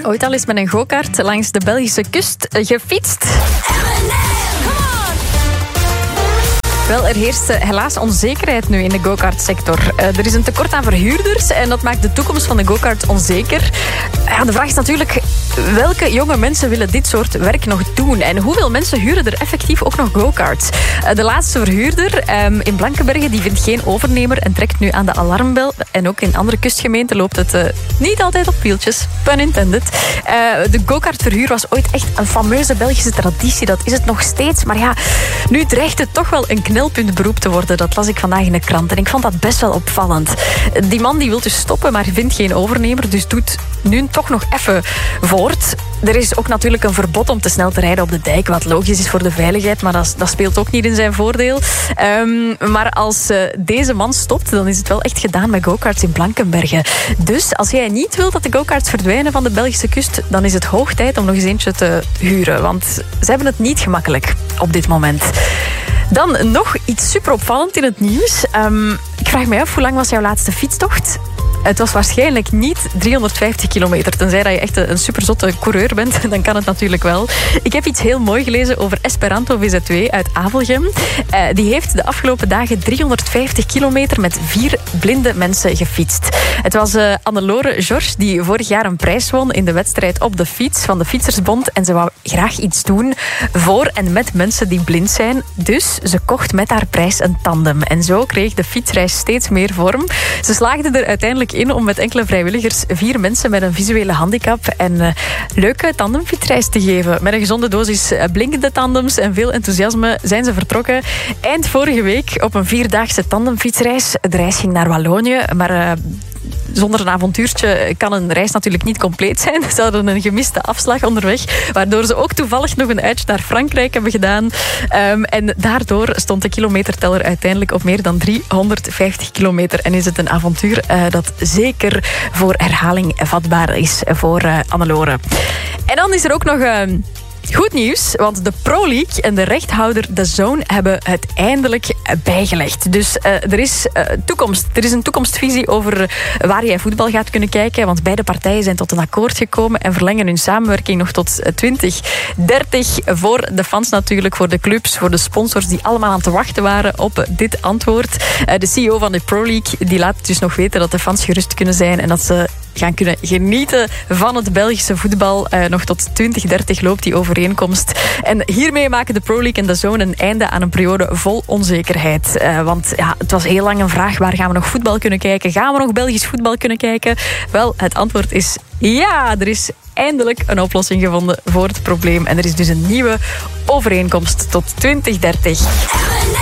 ooit al eens met een go-kart langs de Belgische kust gefietst? Wel, er heerst helaas onzekerheid nu in de go-kartsector. Er is een tekort aan verhuurders en dat maakt de toekomst van de go-kart onzeker. Ja, de vraag is natuurlijk, welke jonge mensen willen dit soort werk nog doen? En hoeveel mensen huren er effectief ook nog go-karts? De laatste verhuurder in Blankenberge die vindt geen overnemer en trekt nu aan de alarmbel. En ook in andere kustgemeenten loopt het niet altijd op wieltjes. Pun intended. De go-kartverhuur was ooit echt een fameuze Belgische traditie. Dat is het nog steeds. Maar ja, nu dreigt het toch wel een knelpuntberoep te worden. Dat las ik vandaag in de krant. En ik vond dat best wel opvallend. Die man die wil dus stoppen, maar vindt geen overnemer. Dus doet nu toch nog even voort. Er is ook natuurlijk een verbod om te snel te rijden op de dijk. Wat logisch is voor de veiligheid, maar dat speelt ook niet in zijn voordeel. Maar als deze man stopt, dan is het wel echt gedaan met go-karts in Blankenberge. Dus als jij niet wilt dat de go-karts verdwijnen van de Belgische kust, dan is het hoog tijd om nog eens eentje te huren. Want ze hebben het niet gemakkelijk op dit moment. Dan nog iets super opvallend in het nieuws. Ik vraag me af, hoe lang was jouw laatste fietstocht? Het was waarschijnlijk niet 350 kilometer. Tenzij dat je echt een superzotte coureur bent, dan kan het natuurlijk wel. Ik heb iets heel mooi gelezen over Esperanto VZW uit Avelgem. Die heeft de afgelopen dagen 350 kilometer met 4 blinde mensen gefietst. Het was Annelore George die vorig jaar een prijs won in de wedstrijd op de fiets van de Fietsersbond. En ze wou graag iets doen voor en met mensen die blind zijn. Dus ze kocht met haar prijs een tandem. En zo kreeg de fietsreis steeds meer vorm. Ze slaagde er uiteindelijk in om met enkele vrijwilligers 4 mensen met een visuele handicap een leuke tandemfietsreis te geven. Met een gezonde dosis blinkende tandems en veel enthousiasme zijn ze vertrokken. Eind vorige week op een 4-daagse tandemfietsreis. De reis ging naar Wallonië, maar zonder een avontuurtje kan een reis natuurlijk niet compleet zijn. Ze hadden een gemiste afslag onderweg, waardoor ze ook toevallig nog een uitje naar Frankrijk hebben gedaan. En daardoor stond de kilometerteller uiteindelijk op meer dan 350 kilometer. En is het een avontuur dat zeker voor herhaling vatbaar is voor Annelore. En dan is er ook nog goed nieuws, want de Pro League en de rechthouder DAZN hebben het eindelijk bijgelegd. Dus er is toekomst. Er is een toekomstvisie over waar jij voetbal gaat kunnen kijken, want beide partijen zijn tot een akkoord gekomen en verlengen hun samenwerking nog tot 2030. Voor de fans natuurlijk, voor de clubs, voor de sponsors die allemaal aan te wachten waren op dit antwoord. De CEO van de Pro League die laat dus nog weten dat de fans gerust kunnen zijn en dat ze gaan kunnen genieten van het Belgische voetbal. Nog tot 2030 loopt die overeenkomst. En hiermee maken de Pro League en DAZN een einde aan een periode vol onzekerheid. Want ja, het was heel lang een vraag, waar gaan we nog voetbal kunnen kijken? Gaan we nog Belgisch voetbal kunnen kijken? Wel, het antwoord is ja, er is eindelijk een oplossing gevonden voor het probleem. En er is dus een nieuwe overeenkomst tot 2030.